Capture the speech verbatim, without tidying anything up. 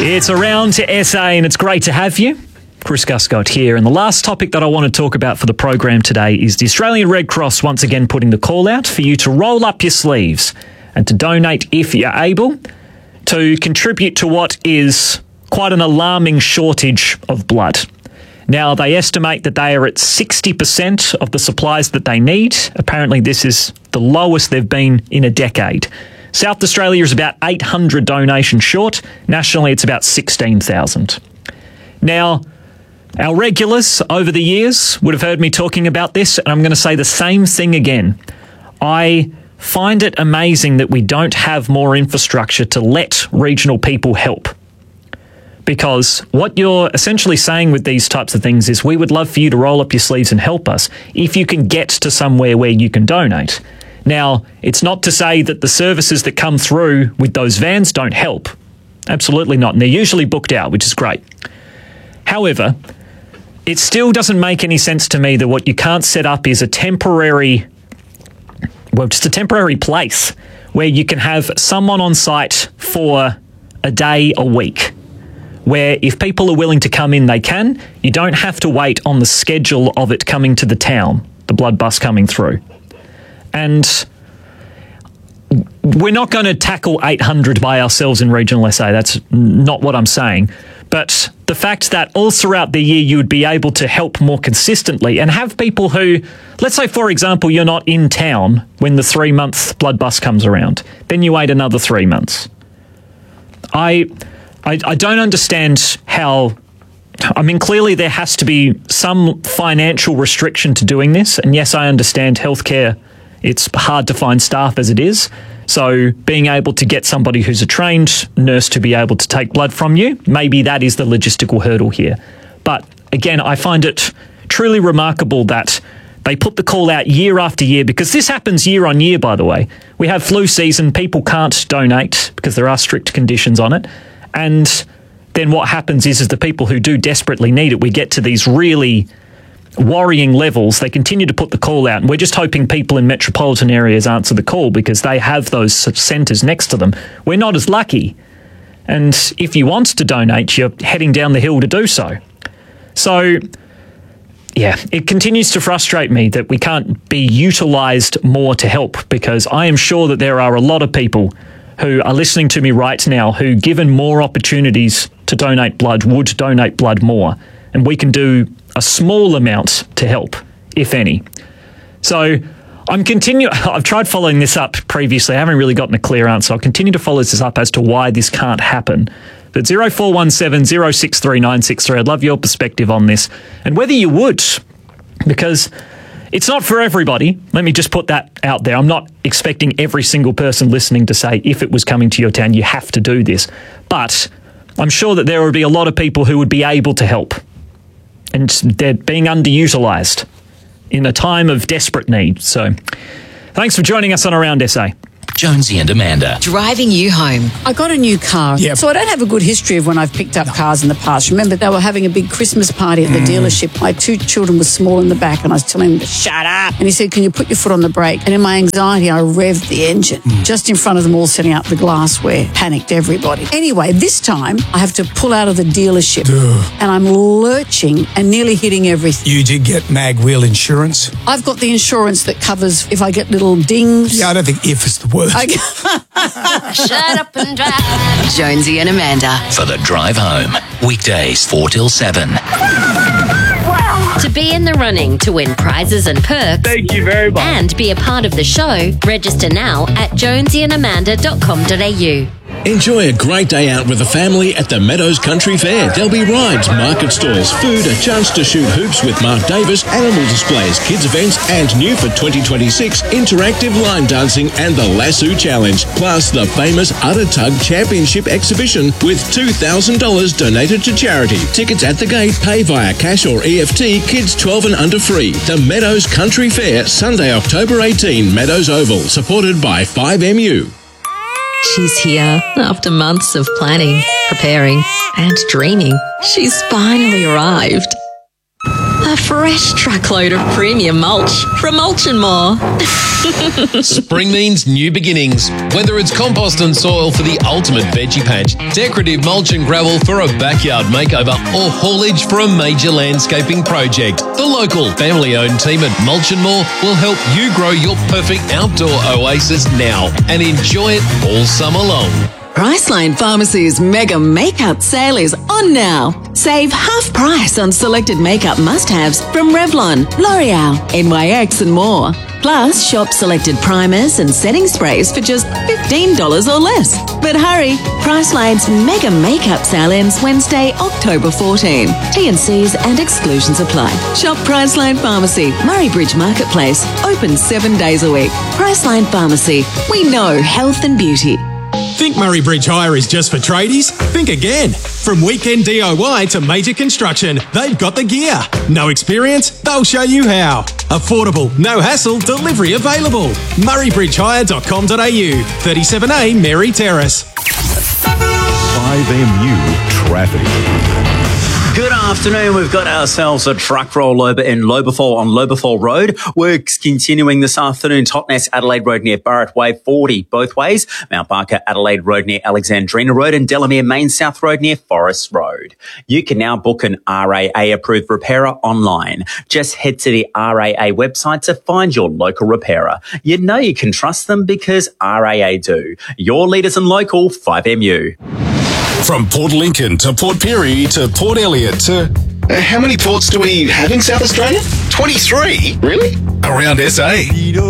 It's Around to S A and it's great to have you. Chris Guscott here. And the last topic that I want to talk about for the program today is the Australian Red Cross once again putting the call out for you to roll up your sleeves and to donate if you're able to contribute to what is quite an alarming shortage of blood. Now, they estimate that they are at sixty percent of the supplies that they need. Apparently, this is the lowest they've been in a decade. South Australia is about eight hundred donations short. Nationally, it's about sixteen thousand. Now, our regulars over the years would have heard me talking about this, and I'm going to say the same thing again. I find it amazing that we don't have more infrastructure to let regional people help. Because what you're essentially saying with these types of things is we would love for you to roll up your sleeves and help us if you can get to somewhere where you can donate. Now, it's not to say that the services that come through with those vans don't help. Absolutely not. And they're usually booked out, which is great. However, it still doesn't make any sense to me that what you can't set up is a temporary, well, just a temporary place where you can have someone on site for a day a week, where if people are willing to come in, they can. You don't have to wait on the schedule of it coming to the town, the blood bus coming through. And we're not going to tackle eight hundred by ourselves in regional S A. That's not what I'm saying. But the fact that all throughout the year you would be able to help more consistently and have people who, let's say, for example, you're not in town when the three-month blood bus comes around. Then you wait another three months. I... I, I don't understand how, I mean, clearly there has to be some financial restriction to doing this. And yes, I understand healthcare, it's hard to find staff as it is. So being able to get somebody who's a trained nurse to be able to take blood from you, maybe that is the logistical hurdle here. But again, I find it truly remarkable that they put the call out year after year, because this happens year on year, by the way. We have flu season, people can't donate because there are strict conditions on it. And then what happens is, is the people who do desperately need it, we get to these really worrying levels. They continue to put the call out, and we're just hoping people in metropolitan areas answer the call because they have those centres next to them. We're not as lucky. And if you want to donate, you're heading down the hill to do so. So, yeah, it continues to frustrate me that we can't be utilised more to help, because I am sure that there are a lot of people who are listening to me right now who, given more opportunities to donate blood, would donate blood more. And we can do a small amount to help, if any. So I'm continue. I've tried following this up previously. I haven't really gotten a clear answer. I'll continue to follow this up as to why this can't happen. But zero four one seven zero six three nine six three, I'd love your perspective on this and whether you would, because it's not for everybody. Let me just put that out there. I'm not expecting every single person listening to say, if it was coming to your town, you have to do this. But I'm sure that there would be a lot of people who would be able to help. And they're being underutilised in a time of desperate need. So thanks for joining us on Around S A. Jonesy and Amanda. Driving you home. I got a new car. Yep. So I don't have a good history of when I've picked up no. cars in the past. Remember, they were having a big Christmas party at the mm. dealership. My two children were small in the back, and I was telling him to shut up. And he said, can you put your foot on the brake? And in my anxiety, I revved the engine. Mm. Just in front of them all, setting out the glassware. Panicked everybody. Anyway, this time, I have to pull out of the dealership. Duh. And I'm lurching and nearly hitting everything. You did get mag wheel insurance? I've got the insurance that covers if I get little dings. Yeah, I don't think if is the word. I Shut up and drive. Jonesy and Amanda. For the drive home. Weekdays four till seven. To be in the running to win prizes and perks. Thank you very much. And be a part of the show, register now at jonesy and amanda dot com dot a u. Enjoy a great day out with the family at the Meadows Country Fair. There'll be rides, market stalls, food, a chance to shoot hoops with Mark Davis, animal displays, kids events, and new for twenty twenty-six, interactive line dancing and the Lasso Challenge. Plus the famous Udder Tug Championship exhibition with two thousand dollars donated to charity. Tickets at the gate, pay via cash or E F T, kids twelve and under free. The Meadows Country Fair, Sunday, October eighteenth, Meadows Oval, supported by five M U. She's here after months of planning, preparing, and dreaming. She's finally arrived. A fresh truckload of premium mulch from Mulch and More. Spring means new beginnings. Whether it's compost and soil for the ultimate veggie patch, decorative mulch and gravel for a backyard makeover, or haulage for a major landscaping project, the local family-owned team at Mulch and More will help you grow your perfect outdoor oasis now and enjoy it all summer long. Priceline Pharmacy's mega makeup sale is on now. Save half price on selected makeup must-haves from Revlon, L'Oreal, N Y X and more. Plus, shop selected primers and setting sprays for just fifteen dollars or less. But hurry, Priceline's mega makeup sale ends Wednesday, October fourteenth. T and C's and exclusions apply. Shop Priceline Pharmacy, Murray Bridge Marketplace, open seven days a week. Priceline Pharmacy, we know health and beauty. Think Murray Bridge Hire is just for tradies? Think again. From weekend D I Y to major construction, they've got the gear. No experience? They'll show you how. Affordable, no hassle, delivery available. murray bridge hire dot com dot a u, thirty-seven A Mary Terrace. five M U Traffic. Good afternoon. We've got ourselves a truck rollover in Lobethal on Lobethal Road. Works continuing this afternoon. Totnes Adelaide Road near Burratt Way, forty both ways. Mount Barker Adelaide Road near Alexandrina Road and Delamere Main South Road near Forest Road. You can now book an R A A approved repairer online. Just head to the R A A website to find your local repairer. You know you can trust them because R A A do. Your leaders in local five M U. From Port Lincoln to Port Pirie to Port Elliot to... Uh, how many ports do we have in South Australia? twenty-three? Really? Around S A.